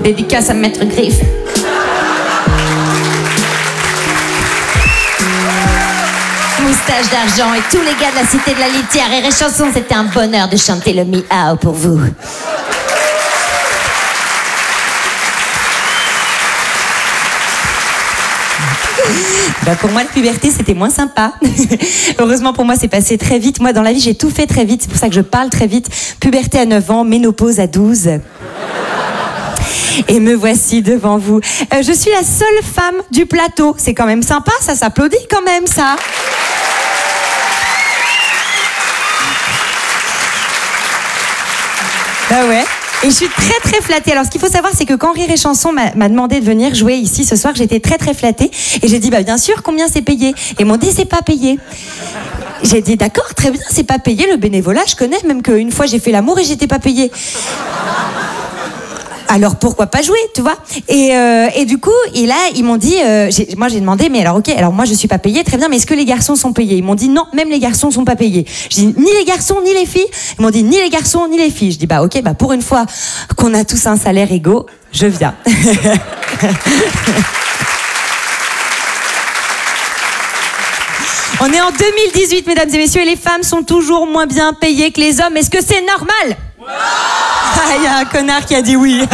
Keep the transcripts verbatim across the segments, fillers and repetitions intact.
Dédicace à Maître Griffe. Moustache d'argent et tous les gars de la cité de la litière. Et Chanson, c'était un bonheur de chanter le miao pour vous. Bah pour moi, la puberté, c'était moins sympa. Heureusement pour moi, c'est passé très vite. Moi, dans la vie, j'ai tout fait très vite. C'est pour ça que je parle très vite. Puberté à neuf ans, ménopause à douze. Et me voici devant vous. Euh, je suis la seule femme du plateau. C'est quand même sympa, ça s'applaudit quand même, ça. Bah ouais. Et je suis très très flattée. Alors ce qu'il faut savoir, c'est que quand Rire et Chanson m'a, m'a demandé de venir jouer ici ce soir, j'étais très très flattée. Et j'ai dit, bah bien sûr, combien c'est payé? Et ils m'ont dit, c'est pas payé. J'ai dit, d'accord, très bien, c'est pas payé, le bénévolat, je connais, même qu'une fois j'ai fait l'amour et j'étais pas payée. Alors pourquoi pas jouer, tu vois? Et, euh, et du coup, et là, ils m'ont dit, euh, j'ai, moi j'ai demandé, mais alors ok, alors moi je suis pas payée, très bien, mais est-ce que les garçons sont payés? Ils m'ont dit non, même les garçons sont pas payés. Je dis ni les garçons ni les filles. Ils m'ont dit ni les garçons ni les filles. Je dis bah ok, bah pour une fois qu'on a tous un salaire égaux, je viens. On est en deux mille dix-huit, mesdames et messieurs, et les femmes sont toujours moins bien payées que les hommes. Est-ce que c'est normal? Ah, il y a un connard qui a dit oui.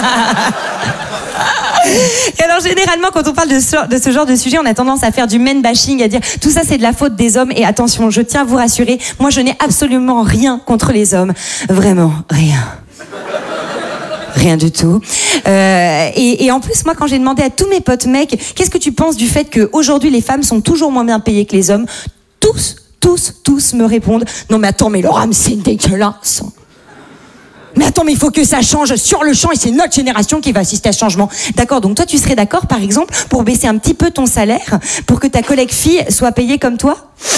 Et alors généralement quand on parle de ce, de ce genre de sujet, on a tendance à faire du men bashing, à dire tout ça c'est de la faute des hommes. Et attention, je tiens à vous rassurer, moi je n'ai absolument rien contre les hommes. Vraiment rien. Rien du tout. Euh, et, et en plus, moi, quand j'ai demandé à tous mes potes mecs, qu'est-ce que tu penses du fait qu'aujourd'hui les femmes sont toujours moins bien payées que les hommes, tous, tous, tous me répondent non mais attends, mais leur âme c'est dégueulasse. Mais attends, mais il faut que ça change sur le champ et c'est notre génération qui va assister à ce changement. D'accord, donc toi tu serais d'accord par exemple pour baisser un petit peu ton salaire pour que ta collègue fille soit payée comme toi?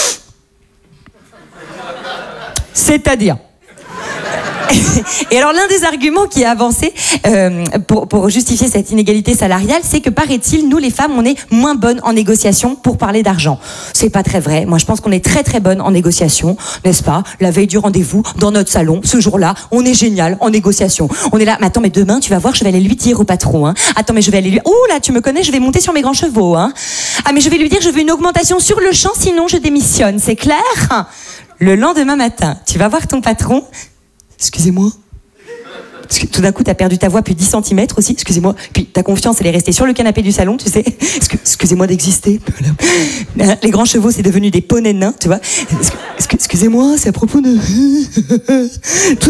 C'est-à-dire? Et alors l'un des arguments qui est avancé euh, pour, pour justifier cette inégalité salariale, c'est que paraît-il, nous les femmes, on est moins bonnes en négociation pour parler d'argent. C'est pas très vrai. Moi je pense qu'on est très très bonnes en négociation, n'est-ce pas? La veille du rendez-vous, dans notre salon, ce jour-là, on est génial en négociation. On est là, mais attends, mais demain tu vas voir, je vais aller lui dire au patron, hein. Attends, mais je vais aller lui... Ouh là, tu me connais, je vais monter sur mes grands chevaux, hein. Ah mais je vais lui dire, je veux une augmentation sur le champ, sinon je démissionne, c'est clair? Le lendemain matin, tu vas voir ton patron. Excusez-moi. Parce que tout d'un coup, t'as perdu ta voix plus dix centimètres aussi. Excusez-moi. Puis ta confiance, elle est restée sur le canapé du salon, tu sais. Excusez-moi d'exister. Les grands chevaux, c'est devenu des poneys nains, tu vois. Excusez-moi, c'est à propos de... tout...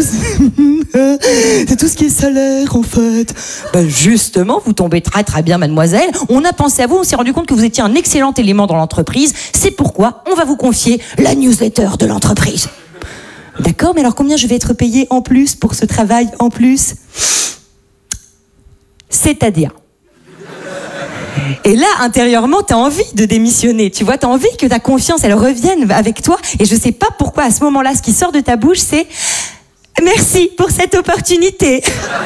C'est tout ce qui est salaire, en fait. Ben justement, vous tombez très très bien, mademoiselle. On a pensé à vous, on s'est rendu compte que vous étiez un excellent élément dans l'entreprise. C'est pourquoi on va vous confier la newsletter de l'entreprise. D'accord, mais alors combien je vais être payée en plus pour ce travail en plus? C'est-à-dire? Et là, intérieurement, t'as envie de démissionner, tu vois, t'as envie que ta confiance, elle revienne avec toi. Et je sais pas pourquoi, à ce moment-là, ce qui sort de ta bouche, c'est « Merci pour cette opportunité ».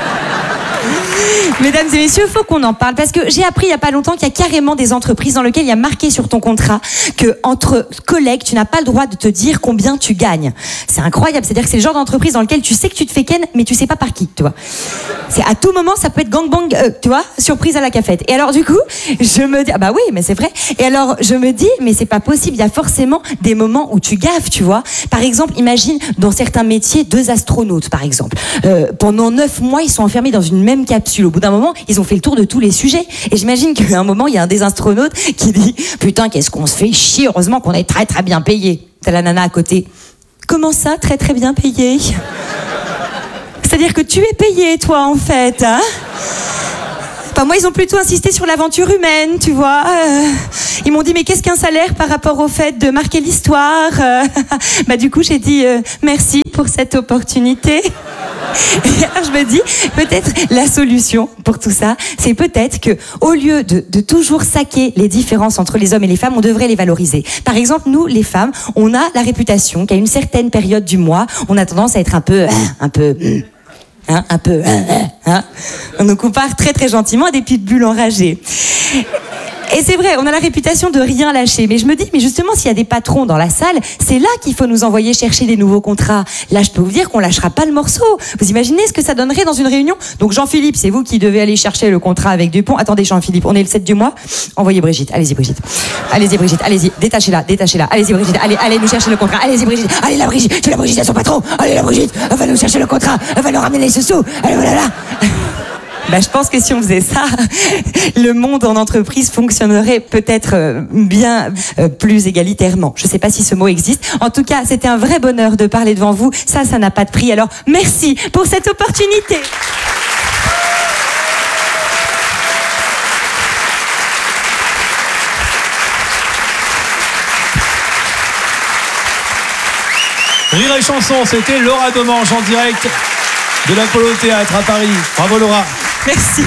Mesdames et messieurs, il faut qu'on en parle parce que j'ai appris il y a pas longtemps qu'il y a carrément des entreprises dans lesquelles il y a marqué sur ton contrat que entre collègues, tu n'as pas le droit de te dire combien tu gagnes. C'est incroyable, c'est-à-dire que c'est le genre d'entreprise dans lequel tu sais que tu te fais ken, mais tu sais pas par qui, tu vois. C'est à tout moment, ça peut être gangbang, euh, tu vois, surprise à la cafette. Et alors du coup, je me dis, ah bah oui, mais c'est vrai. Et alors je me dis, mais c'est pas possible. Il y a forcément des moments où tu gaffes, tu vois. Par exemple, imagine dans certains métiers deux astronautes, par exemple. Euh, pendant neuf mois, ils sont enfermés dans une même capsule. Au bout d'un moment, ils ont fait le tour de tous les sujets. Et j'imagine qu'à un moment, il y a un des astronautes qui dit « Putain, qu'est-ce qu'on se fait chier, heureusement qu'on est très très bien payé. » T'as la nana à côté. « Comment ça, très très bien payé ?» C'est-à-dire que tu es payé, toi, en fait, hein? Enfin, moi, ils ont plutôt insisté sur l'aventure humaine, tu vois. Euh, ils m'ont dit, mais qu'est-ce qu'un salaire par rapport au fait de marquer l'histoire? euh, Bah, du coup, j'ai dit, euh, merci pour cette opportunité. Et alors, je me dis, peut-être la solution pour tout ça, c'est peut-être que, au lieu de, de toujours saquer les différences entre les hommes et les femmes, on devrait les valoriser. Par exemple, nous, les femmes, on a la réputation qu'à une certaine période du mois, on a tendance à être un peu, un peu... Hein, un peu, hein, hein. On nous compare très très gentiment à des petites bulles enragées. Et, Et c'est vrai, on a la réputation de rien lâcher. Mais je me dis, mais justement, s'il y a des patrons dans la salle, c'est là qu'il faut nous envoyer chercher des nouveaux contrats. Là, je peux vous dire qu'on lâchera pas le morceau. Vous imaginez ce que ça donnerait dans une réunion? Donc Jean-Philippe, c'est vous qui devez aller chercher le contrat avec Dupont. Attendez Jean-Philippe, on est le sept du mois. Envoyez Brigitte. Allez-y Brigitte. Allez-y Brigitte. Allez-y. Détachez-la. Détachez-la. Allez-y Brigitte. Allez, allez nous chercher le contrat. Allez-y Brigitte. Allez la Brigitte. Tu la Brigitte à son patron. Allez la Brigitte. Elle va nous chercher le contrat. Elle va nous ramener les sous. Allez voilà là. Bah, je pense que si on faisait ça, le monde en entreprise fonctionnerait peut-être euh, bien euh, plus égalitairement. Je ne sais pas si ce mot existe. En tout cas, c'était un vrai bonheur de parler devant vous. Ça, ça n'a pas de prix. Alors, merci pour cette opportunité. Rire et chanson, c'était Laura Domange en direct de l'Apollo Théâtre à Paris. Bravo Laura. Merci.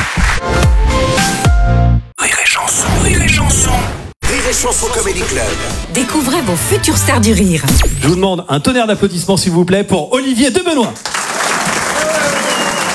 Rire et chanson, rire et chanson. Rire et chanson Comedy Club. Découvrez vos futures stars du rire. Je vous demande un tonnerre d'applaudissements s'il vous plaît pour Olivier Debenoît.